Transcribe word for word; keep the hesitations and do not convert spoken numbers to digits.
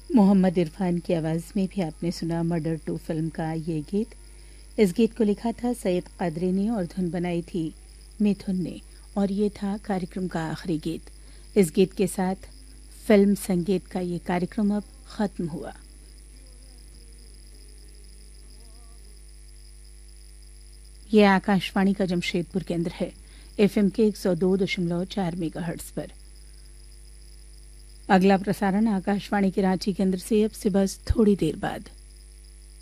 मोहम्मद इरफान की आवाज़ में भी आपने सुना मर्डर टू फिल्म का ये गीत। इस गीत को लिखा था सैयद कादरी ने और धुन बनाई थी मिथुन ने, और ये था कार्यक्रम का आखिरी गीत। इस गीत के साथ फिल्म संगीत का ये कार्यक्रम अब खत्म हुआ। ये आकाशवाणी का जमशेदपुर केंद्र है, एफएम के एक सौ दो दशमलव चार मेगाहर्ट्ज पर। अगला प्रसारण आकाशवाणी के रांची केंद्र से अब से बस थोड़ी देर बाद।